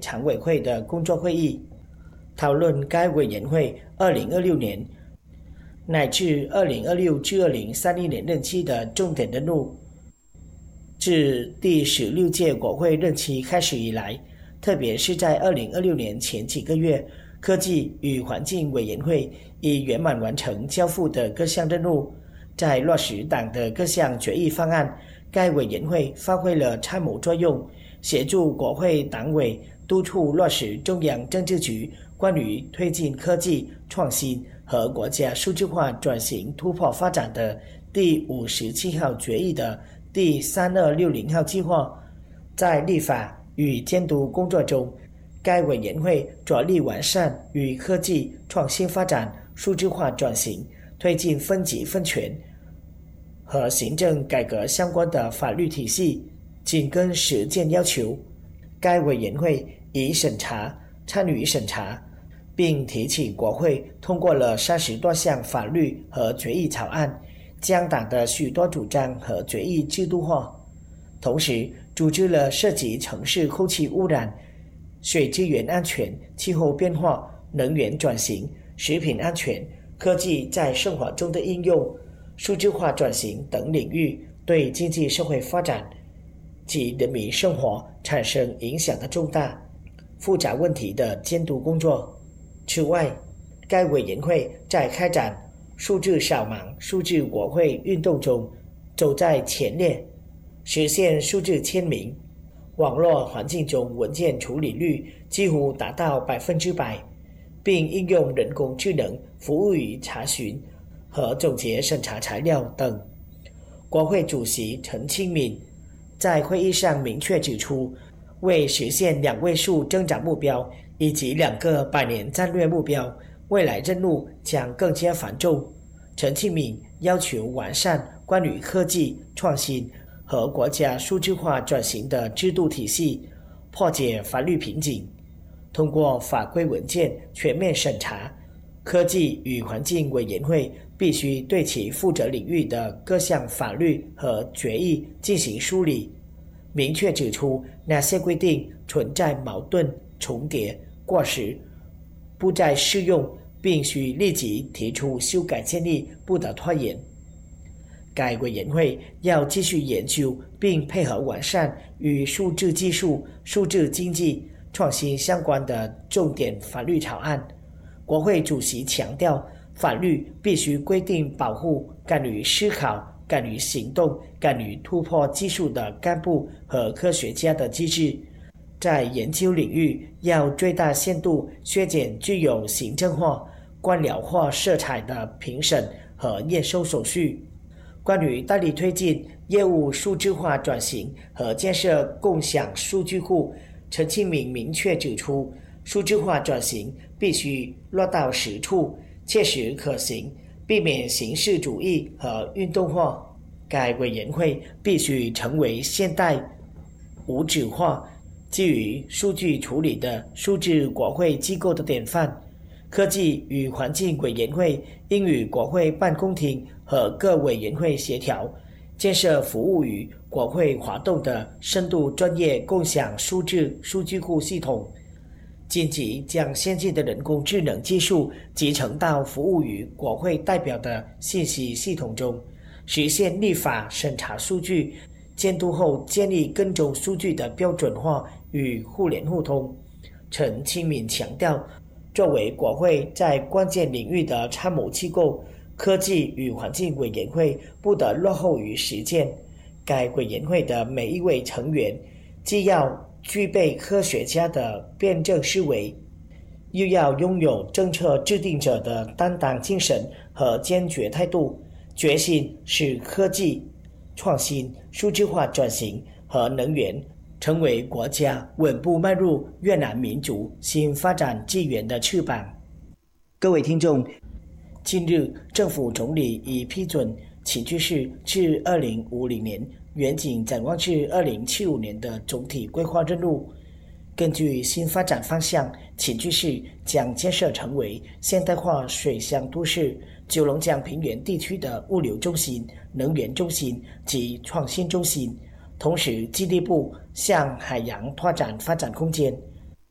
常委会的工作会议，讨论该委员会2026年乃至2026至2031年任期的重点任务。自第16届国会任期开始以来，特别是在2026年前几个月，科技与环境委员会已圆满完成交付的各项任务。在落实党的各项决议方案，该委员会发挥了参谋作用，协助国会党委督促落实中央政治局关于推进科技创新和国家数字化转型突破发展的第57号决议的第3260号计划。在立法与监督工作中，该委员会着力完善与科技创新发展、数字化转型、推进分级分权和行政改革相关的法律体系，紧跟实践要求。该委员会已参与审查，并提请国会通过了30多项法律和决议草案，将党的许多主张和决议制度化。同时，组织了涉及城市空气污染、水资源安全、气候变化、能源转型、食品安全、科技在生活中的应用、数字化转型等领域对经济社会发展及人民生活产生影响的重大、复杂问题的监督工作。此外，该委员会在开展数字扫盲、数字国会运动中走在前列，实现数字签名。网络环境中文件处理率几乎达到100%，并应用人工智能服务于查询和总结审查材料等。国会主席陈清敏在会议上明确指出，为实现2位数增长目标以及2个百年战略目标，未来任务将更加繁重。陈清敏要求完善关于科技创新和国家数字化转型的制度体系，破解法律瓶颈，通过法规文件全面审查。科技与环境委员会必须对其负责领域的各项法律和决议进行梳理，明确指出哪些规定存在矛盾、重叠、过时，不再适用，并需立即提出修改建议，不得拖延。该委员会要继续研究并配合完善与数字技术、数字经济创新相关的重点法律草案。国会主席强调，法律必须规定保护敢于思考、敢于行动、敢于突破技术的干部和科学家的机制。在研究领域要最大限度削减具有行政化、官僚化色彩的评审和验收手续。关于大力推进业务数字化转型和建设共享数据库，陈清敏明确指出，数字化转型必须落到实处，切实可行，避免形式主义和运动化。该委员会必须成为现代、无纸化、基于数据处理的数字国会机构的典范。科技与环境委员会应与国会办公厅和各委员会协调，建设服务于国会活动的深度专业共享数字数据库系统，紧急将先进的人工智能技术集成到服务于国会代表的信息系统中，实现立法审查数据监督后建立跟踪数据的标准化与互联互通。陈清敏强调，作为国会在关键领域的参谋机构，科技与环境委员会不得落后于实践。该委员会的每一位成员既要具备科学家的辩证思维，又要拥有政策制定者的担当精神和坚决态度，决心使科技创新、数字化转型和能源成为国家稳步迈入越南民族新发展纪元的翅膀。各位听众，近日政府总理已批准秦居市至2050年远景展望至2075年的总体规划任务。根据新发展方向，秦居市将建设成为现代化水乡都市、九龙江平原地区的物流中心、能源中心及创新中心，同时激励部向海洋拓展发展空间。